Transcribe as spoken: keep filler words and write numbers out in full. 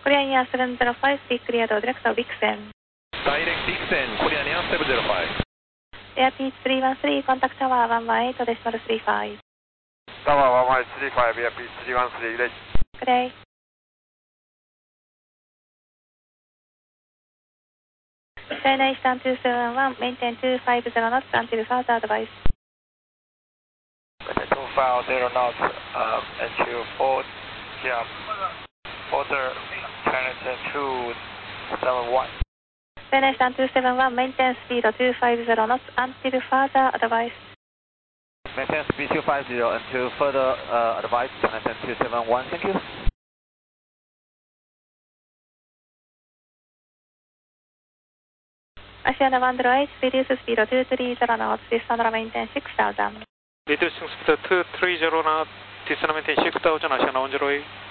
Korean Air seven zero five, speak clear to direct Vixen. Direct Vixen, Korean Air seven zero five. Air P three one three, contact tower one one eight decimal three five. Tower one one eight three five, Air P three one three, ready. Good day. China Eastern two seven one, maintain two five zero knots until further advice. Maintain two five zero knots um, until four jump. Order China two seven one. China Eastern two seven one, maintain speed two five zero knots until further advice. Maintain speed two five zero until further uh, advice, China two seven one, thank you. Asiana one zero eight, reduce speed two three zero knots, descend maintain six thousand. Reducing speed two three zero knots, descend maintain six thousand, Asiana one zero eight.